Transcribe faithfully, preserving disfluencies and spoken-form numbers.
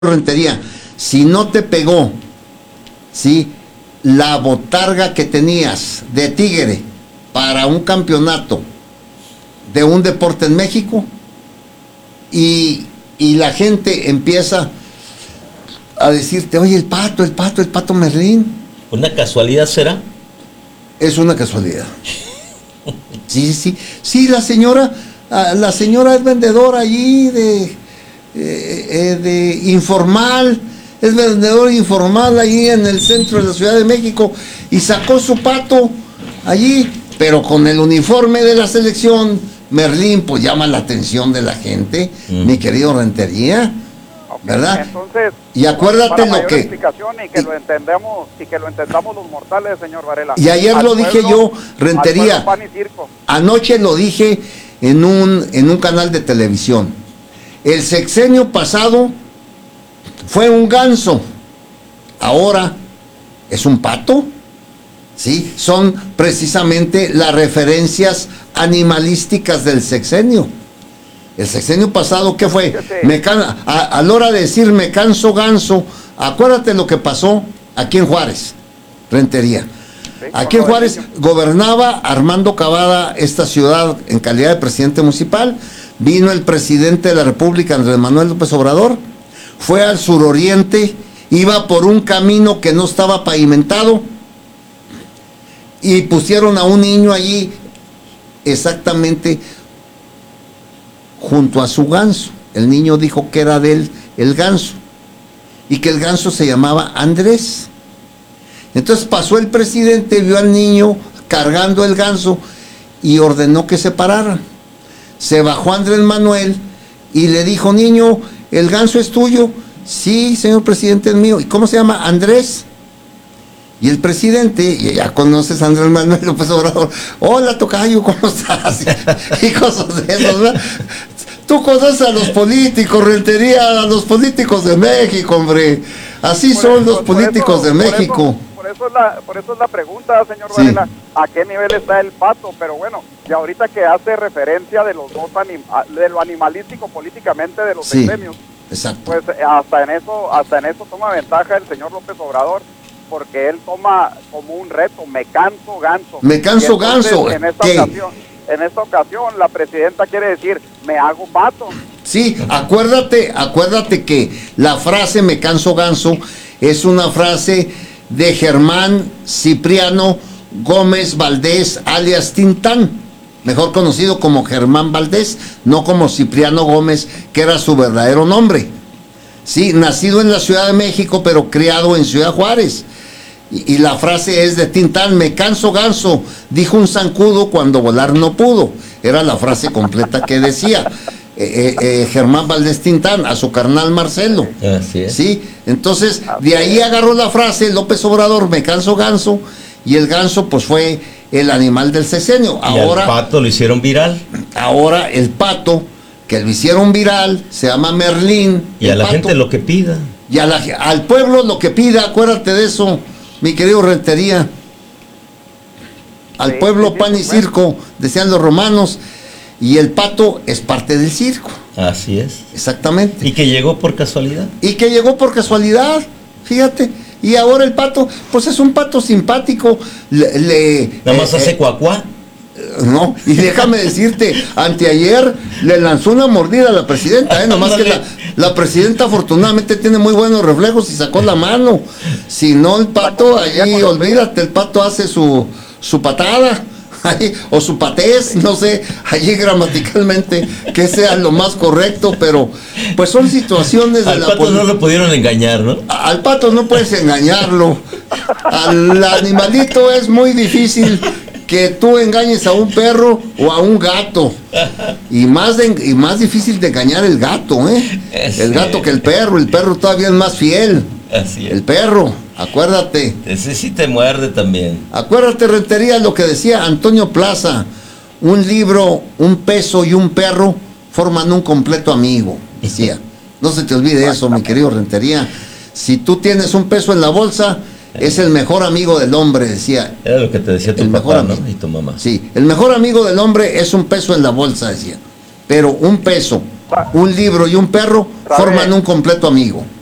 Rentería, si no te pegó, ¿sí?, la botarga que tenías de Tigre para un campeonato de un deporte en México, y, y la gente empieza a decirte, oye, el pato, el pato, el pato Merlín. ¿Una casualidad será? Es una casualidad. Sí, sí, sí, la señora, la señora es vendedora allí de, eh, de informal, es vendedora informal allí en el centro de la Ciudad de México, y sacó su pato allí, pero con el uniforme de la selección. Merlín, pues llama la atención de la gente, mm. mi querido Rentería, okay, ¿verdad? Entonces, y acuérdate lo que... explicación y que y, lo entendemos, y que lo entendamos los mortales, señor Varela. Y ayer al lo pueblo, dije yo, Rentería, pan y circo. Anoche lo dije en un, en un canal de televisión. El sexenio pasado fue un ganso, ahora es un pato. Sí, son precisamente las referencias animalísticas del sexenio. El sexenio pasado, ¿qué fue? Me can, a, a la hora de decir me canso ganso, acuérdate lo que pasó aquí en Juárez, Rentería. Aquí en Juárez gobernaba Armando Cavada esta ciudad en calidad de presidente municipal. Vino el presidente de la República, Andrés Manuel López Obrador, fue al suroriente, iba por un camino que no estaba pavimentado, y pusieron a un niño allí exactamente junto a su ganso. El niño dijo que era de él el ganso y que el ganso se llamaba Andrés. Entonces pasó el presidente, vio al niño cargando el ganso y ordenó que se pararan. Se bajó Andrés Manuel y le dijo, niño, ¿el ganso es tuyo? Sí, señor presidente, es mío. ¿Y cómo se llama? Andrés. Y el presidente, y ya conoces a Andrés Manuel López Obrador, hola tocayo, ¿cómo estás? Y cosas de esos, ¿verdad? Tú conoces a los políticos, Rentería, a los políticos de México, hombre. Así por son eso, los políticos eso, de México. Por eso, por, eso es la, por eso es la pregunta, señor sí. Varela, ¿a qué nivel está el pato? Pero bueno, y ahorita que hace referencia de los dos anim, de lo animalístico políticamente de los sí, sexenios, exacto. Pues hasta en eso, hasta en eso toma ventaja el señor López Obrador, porque él toma como un reto, me canso ganso. Me canso ganso. En esta, ocasión, en esta ocasión la presidenta quiere decir, me hago pato. Sí, acuérdate, acuérdate que la frase me canso ganso es una frase de Germán Cipriano Gómez Valdés, alias Tintán, mejor conocido como Germán Valdés, no como Cipriano Gómez, que era su verdadero nombre. Sí, nacido en la Ciudad de México, pero criado en Ciudad Juárez. Y, y la frase es de Tintán, me canso ganso, dijo un zancudo cuando volar no pudo. Era la frase completa que decía eh, eh, Germán Valdés Tintán a su carnal Marcelo. Así es. Sí, entonces de ahí agarró la frase López Obrador, me canso ganso, y el ganso pues fue el animal del sexenio. Ahora, y al pato lo hicieron viral. Ahora el pato, que lo hicieron viral, se llama Merlín. Y a la pato, gente lo que pida. Y a la, al pueblo lo que pida, acuérdate de eso, mi querido Rentería. Al sí, pueblo sí, pan y bueno. circo, decían los romanos, y el pato es parte del circo. Así es. Exactamente. Y que llegó por casualidad. Y que llegó por casualidad, fíjate. Y ahora el pato, pues es un pato simpático. Le, le, Nada más eh, hace cuacuá. No, y déjame decirte, anteayer le lanzó una mordida a la presidenta, ¿eh? Nomás que la, la presidenta afortunadamente tiene muy buenos reflejos y sacó la mano. Si no, el pato allí, olvídate, el pato hace su, su patada, ahí, o su patés, no sé, allí gramaticalmente que sea lo más correcto, pero pues son situaciones de al la pato no lo pudieron engañar, ¿no? Al pato no puedes engañarlo, al animalito es muy difícil que tú engañes a un perro o a un gato, y más de, y más difícil de engañar el gato, ¿eh? Así el gato es. Que el perro, el perro todavía es más fiel. Así es. El perro, acuérdate. Ese sí te muerde también. Acuérdate, Rentería, lo que decía Antonio Plaza, un libro, un peso y un perro forman un completo amigo, decía. No se te olvide eso, mi querido Rentería. Si tú tienes un peso en la bolsa, es el mejor amigo del hombre, decía. Era lo que te decía tu el papá, ¿no? Y tu mamá. Sí, el mejor amigo del hombre es un peso en la bolsa, decía. Pero un peso, un libro y un perro forman un completo amigo.